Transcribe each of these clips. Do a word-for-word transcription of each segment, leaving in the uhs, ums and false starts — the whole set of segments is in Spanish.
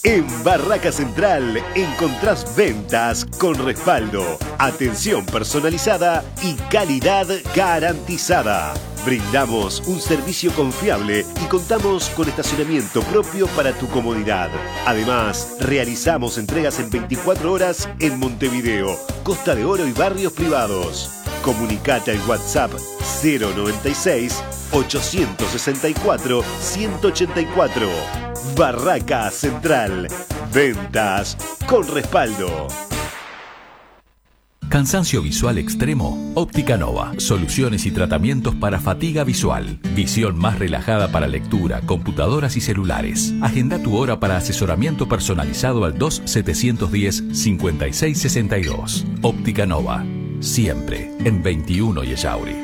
En Barraca Central encontrás ventas con respaldo, atención personalizada y calidad garantizada. Brindamos un servicio confiable y contamos con estacionamiento propio para tu comodidad. Además, realizamos entregas en veinticuatro horas en Montevideo, Costa de Oro y barrios privados. Comunicate al WhatsApp cero noventa y seis, ochocientos sesenta y cuatro, ciento ochenta y cuatro. Barraca Central. Ventas con respaldo. Cansancio visual extremo. Óptica Nova. Soluciones y tratamientos para fatiga visual. Visión más relajada para lectura, computadoras y celulares. Agenda tu hora para asesoramiento personalizado al dos setecientos diez, cincuenta y seis sesenta y dos. Óptica Nova. Siempre en veintiuno y Ellauri.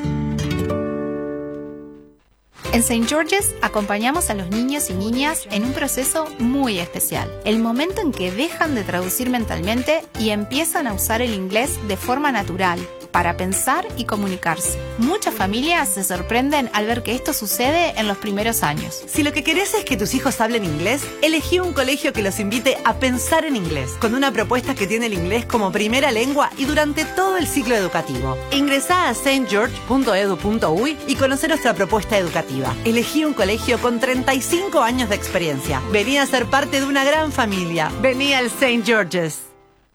En Saint George's acompañamos a los niños y niñas en un proceso muy especial. El momento en que dejan de traducir mentalmente y empiezan a usar el inglés de forma natural, para pensar y comunicarse. Muchas familias se sorprenden al ver que esto sucede en los primeros años. Si lo que querés es que tus hijos hablen inglés, elegí un colegio que los invite a pensar en inglés, con una propuesta que tiene el inglés como primera lengua y durante todo el ciclo educativo. Ingresá a s t george punto e d u punto u y y conocer nuestra propuesta educativa. Elegí un colegio con treinta y cinco años de experiencia. Vení a ser parte de una gran familia. Vení al Saint George's.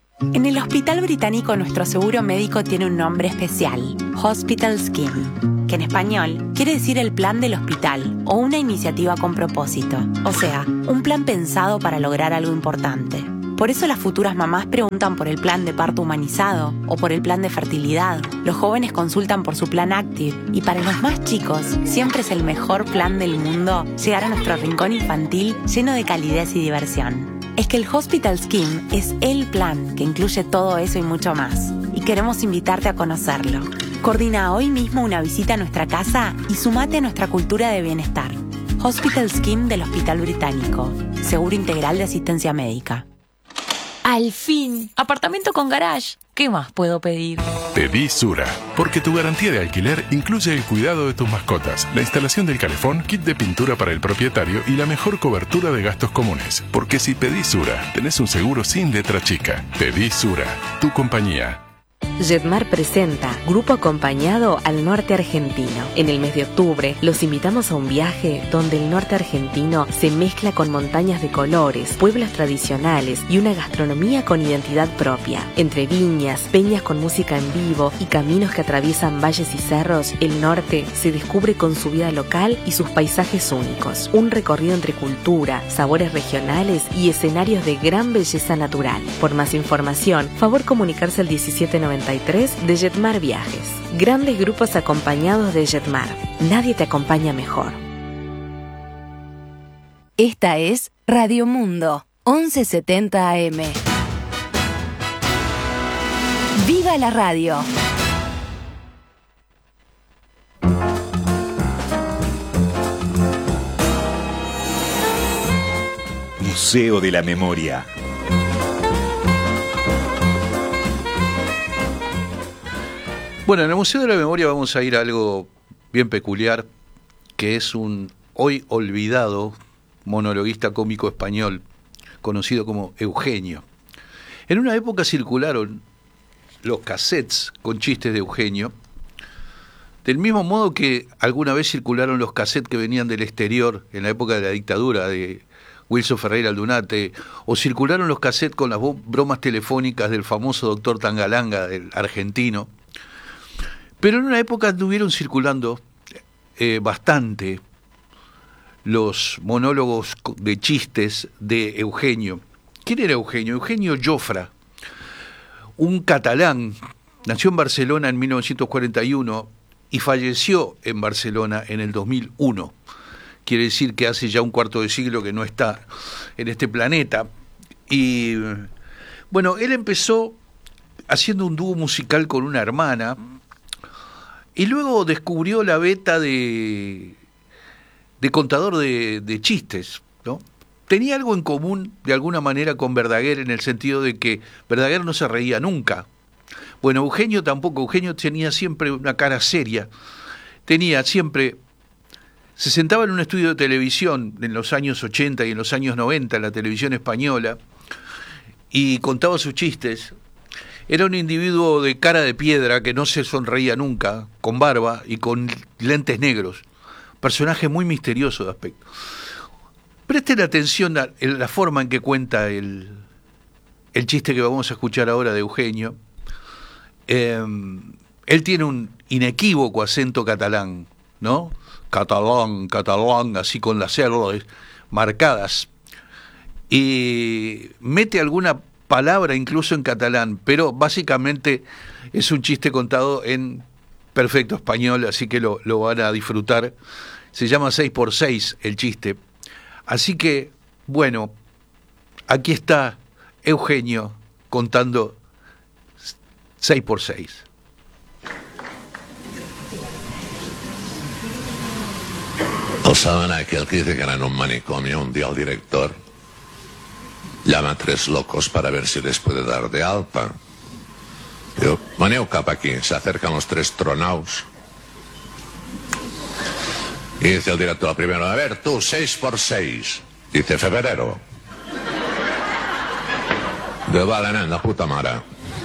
En el Hospital Británico nuestro seguro médico tiene un nombre especial, Hospital Scheme, que en español quiere decir el plan del hospital o una iniciativa con propósito, o sea, un plan pensado para lograr algo importante. Por eso las futuras mamás preguntan por el plan de parto humanizado o por el plan de fertilidad. Los jóvenes consultan por su plan Active y para los más chicos siempre es el mejor plan del mundo llegar a nuestro rincón infantil lleno de calidez y diversión. Es que el Hospital Scheme es el plan que incluye todo eso y mucho más. Y queremos invitarte a conocerlo. Coordina hoy mismo una visita a nuestra casa y sumate a nuestra cultura de bienestar. Hospital Scheme del Hospital Británico. Seguro integral de asistencia médica. ¡Al fin! Apartamento con garage. ¿Qué más puedo pedir? Pedí Sura, porque tu garantía de alquiler incluye el cuidado de tus mascotas, la instalación del calefón, kit de pintura para el propietario y la mejor cobertura de gastos comunes. Porque si pedís Sura, tenés un seguro sin letra chica. Pedí Sura, tu compañía. Jetmar presenta Grupo Acompañado al Norte Argentino. En el mes de octubre los invitamos a un viaje donde el norte argentino se mezcla con montañas de colores, pueblos tradicionales y una gastronomía con identidad propia. Entre viñas, peñas con música en vivo y caminos que atraviesan valles y cerros, el norte se descubre con su vida local y sus paisajes únicos. Un recorrido entre cultura, sabores regionales y escenarios de gran belleza natural. Por más información, favor comunicarse al diecisiete noventa y tres de Jetmar Viajes. Grandes grupos acompañados de Jetmar. Nadie te acompaña mejor. Esta es Radio Mundo, once setenta A M. ¡Viva la radio! Museo de la Memoria. Bueno, en el Museo de la Memoria vamos a ir a algo bien peculiar, que es un hoy olvidado monologuista cómico español, conocido como Eugenio. En una época circularon los cassettes con chistes de Eugenio, del mismo modo que alguna vez circularon los cassettes que venían del exterior en la época de la dictadura de Wilson Ferreira Aldunate, o circularon los cassettes con las bromas telefónicas del famoso doctor Tangalanga, del argentino. Pero en una época estuvieron circulando eh, bastante los monólogos de chistes de Eugenio. ¿Quién era Eugenio? Eugenio Jofra, un catalán, nació en Barcelona en mil novecientos cuarenta y uno y falleció en Barcelona en el dos mil uno. Quiere decir que hace ya un cuarto de siglo que no está en este planeta. Y bueno, él empezó haciendo un dúo musical con una hermana, y luego descubrió la beta de, de contador de, de chistes, ¿no? Tenía algo en común, de alguna manera, con Verdaguer, en el sentido de que Verdaguer no se reía nunca. Bueno, Eugenio tampoco. Eugenio tenía siempre una cara seria. Tenía siempre se sentaba en un estudio de televisión en los años ochenta y en los años noventa, en la televisión española, y contaba sus chistes. Era un individuo de cara de piedra que no se sonreía nunca, con barba y con lentes negros. Personaje muy misterioso de aspecto. Presten atención a la forma en que cuenta el, el chiste que vamos a escuchar ahora de Eugenio. Eh, él tiene un inequívoco acento catalán, ¿no? Catalán, catalán, así con las erres marcadas. Y mete alguna palabra incluso en catalán, pero básicamente es un chiste contado en perfecto español, así que lo, lo van a disfrutar. Se llama seis por seis el chiste. Así que, bueno, aquí está Eugenio contando seis por seis. ¿O saben aquel que dice que era en un manicomio? Un día el director llama a tres locos para ver si les puede dar de alta. Digo, veneu cap aquí. Se acercan los tres tronaus. Y dice el director al primero, a ver, tú, seis por seis. Dice, febrero. De vale, nen, la puta mare.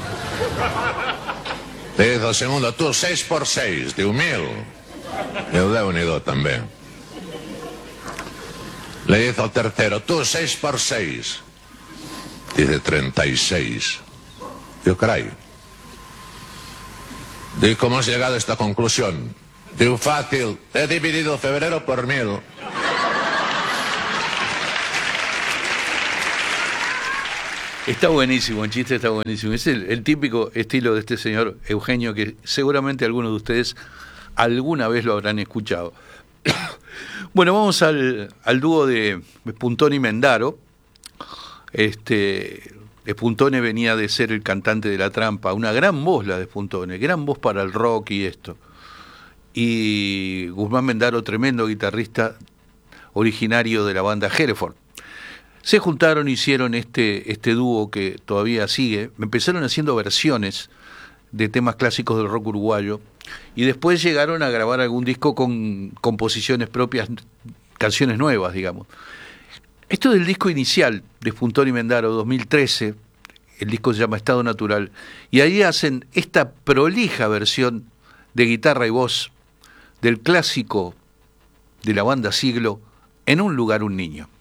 Le dice el segundo, tú, seis por seis. Diu, mil. Diu, Déu-n'hi-do, també. Le dice al tercero, tú, seis por seis. Dice, treinta y seis. Digo, caray. Digo, ¿cómo has llegado a esta conclusión? Digo, fácil, he dividido febrero por mil. Está buenísimo, el chiste está buenísimo. Es el, el típico estilo de este señor Eugenio, que seguramente algunos de ustedes alguna vez lo habrán escuchado. Bueno, vamos al, al dúo de Spuntone y Mendaro. Este, Spuntone venía de ser el cantante de La Trampa, una gran voz la de Spuntone, gran voz para el rock y esto. Y Guzmán Mendaro, tremendo guitarrista originario de la banda Hereford. Se juntaron, hicieron este, este dúo que todavía sigue. Empezaron haciendo versiones de temas clásicos del rock uruguayo y después llegaron a grabar algún disco con composiciones propias, canciones nuevas, digamos. Esto del disco inicial de Spuntone y Mendaro, dos mil trece, el disco se llama Estado Natural, y ahí hacen esta prolija versión de guitarra y voz del clásico de la banda Siglo, En un lugar un niño.